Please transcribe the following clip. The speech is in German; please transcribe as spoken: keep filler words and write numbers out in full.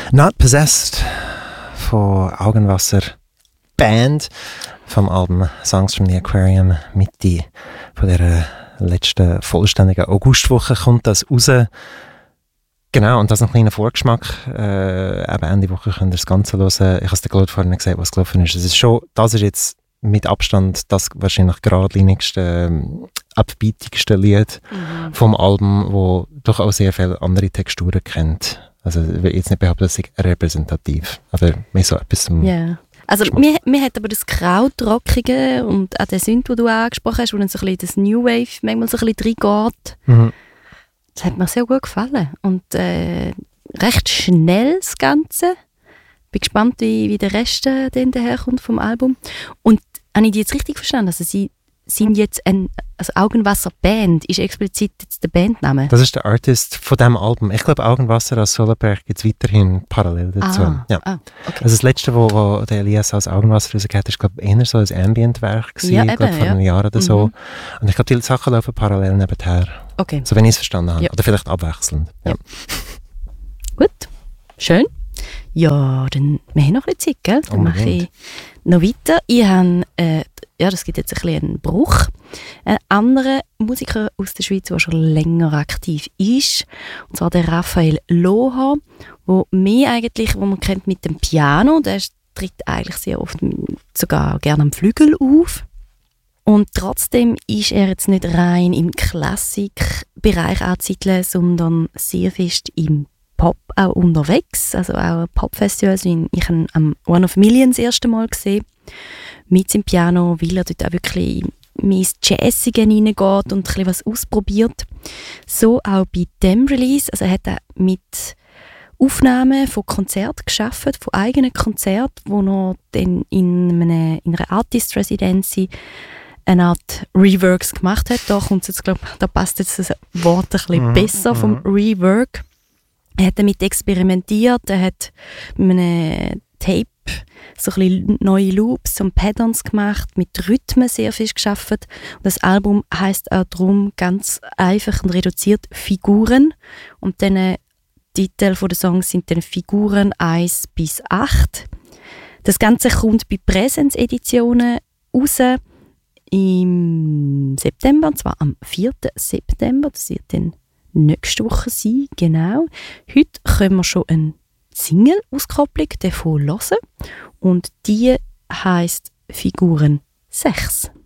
Not Possessed von Augenwasser Band vom Album Songs from the Aquarium. Mitte von der letzten vollständigen Augustwoche kommt das raus. Genau, und das noch ein kleiner Vorgeschmack. Äh, eben Ende Woche könnt ihr das Ganze hören. Ich habe es dir gerade vorhin gesagt, was gelaufen ist. Es ist schon, das ist jetzt mit Abstand das wahrscheinlich geradlinigste, ähm, upbeatigste Lied mhm. vom Album, wo doch auch sehr viele andere Texturen kennt. Also ich will jetzt nicht behaupten, das ist repräsentativ, aber mehr so etwas zum yeah. Also mir, mir hat aber das Krautrockige und auch der Synth, den du angesprochen hast, wo dann so ein bisschen das New Wave manchmal so ein bisschen reingeht, mhm. das hat mir sehr gut gefallen. Und äh, recht schnell das Ganze. Bin gespannt, wie, wie der Rest äh, dann daherkommt vom Album. Und habe ich die jetzt richtig verstanden? Also sie sind jetzt ein also Augenwasser Band, ist explizit jetzt der Bandname? Das ist der Artist von diesem Album. Ich glaube, Augenwasser als Soloprojekt gibt es weiterhin parallel dazu. Ah, ja. ah, okay. Also das letzte, wo, wo der Elias als Augenwasser rausgegeben hat, ist glaube ich eher so ein Ambient-Werk gewesen, ja, ich glaube vor ja. einem Jahr oder so. Mhm. Und ich glaube, die Sachen laufen parallel nebenher. Okay. So wenn ich es verstanden habe. Ja. Oder vielleicht abwechselnd. Ja. Ja. Gut, schön. Ja, dann wir haben noch ein bisschen Zeit, gell? Dann Unbedingt. mache ich noch weiter. Ich habe, äh, ja, das gibt jetzt ein bisschen einen Bruch. Ein anderer Musiker aus der Schweiz, der schon länger aktiv ist, und zwar der Raphael Loha, wo mehr eigentlich, wo man kennt mit dem Piano, der tritt eigentlich sehr oft sogar gerne am Flügel auf. Und trotzdem ist er jetzt nicht rein im Klassikbereich anzusiedeln, sondern sehr fest im Pop auch unterwegs, also auch Popfestivals. Ich habe am One of Millions das erste Mal gesehen, mit seinem Piano, weil er dort auch wirklich mehr ins Jazzige hineingeht und ein bisschen was ausprobiert. So auch bei dem Release, also er hat auch mit Aufnahmen von Konzerten geschaffen, von eigenen Konzerten, wo er dann in, einem, in einer Artist-Residency eine Art Reworks gemacht hat. Da, kommt's jetzt, glaub, da passt jetzt das Wort ein bisschen mhm. besser vom Rework. Er hat damit experimentiert, er hat mit einem Tape so ein bisschen neue Loops und Patterns gemacht, mit Rhythmen sehr viel geschafft. Und das Album heisst auch darum ganz einfach und reduziert Figuren. Und dann Titel der Songs sind dann Figuren eins bis acht. Das Ganze kommt bei Präsenzeditionen raus im September, und zwar am vierten September. Das wird dann nächste Woche sein, genau. Heute können wir schon eine Single-Auskopplung davon hören. Und die heisst Figuren sechs.